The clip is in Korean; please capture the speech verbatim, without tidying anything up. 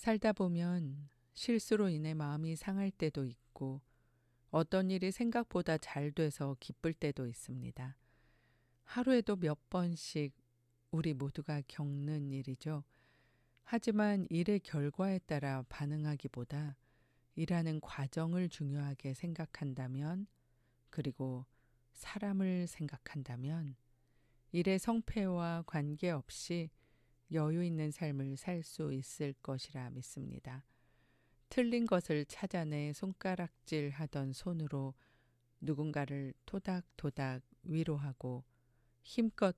살다 보면 실수로 인해 마음이 상할 때도 있고 어떤 일이 생각보다 잘 돼서 기쁠 때도 있습니다. 하루에도 몇 번씩 우리 모두가 겪는 일이죠. 하지만 일의 결과에 따라 반응하기보다 일하는 과정을 중요하게 생각한다면, 그리고 사람을 생각한다면 일의 성패와 관계없이 여유 있는 삶을 살 수 있을 것이라 믿습니다. 틀린 것을 찾아내 손가락질 하던 손으로 누군가를 토닥토닥 위로하고 힘껏